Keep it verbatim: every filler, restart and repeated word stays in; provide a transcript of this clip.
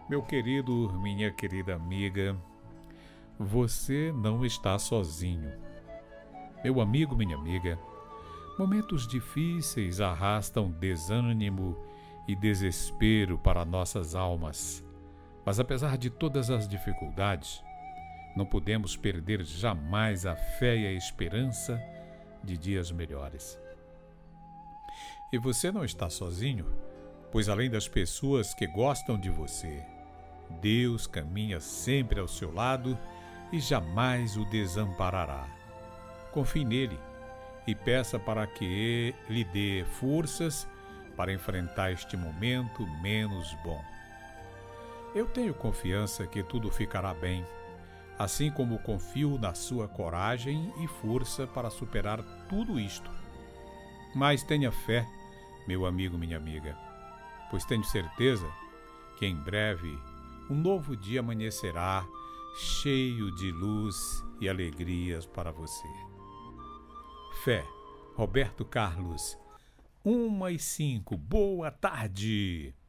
Meu querido, minha querida amiga, você não está sozinho. Meu amigo, minha amiga, momentos difíceis arrastam desânimo e desespero para nossas almas. Mas apesar de todas as dificuldades, não podemos perder jamais a fé e a esperança de dias melhores. E você não está sozinho, pois além das pessoas que gostam de você, Deus caminha sempre ao seu lado e jamais o desamparará. Confie nele e peça para que lhe dê forças para enfrentar este momento menos bom. Eu tenho confiança que tudo ficará bem, assim como confio na sua coragem e força para superar tudo isto. Mas tenha fé, meu amigo, minha amiga, pois tenho certeza que em breve um novo dia amanhecerá cheio de luz e alegrias para você. Fé, Roberto Carlos, uma e cinco, boa tarde!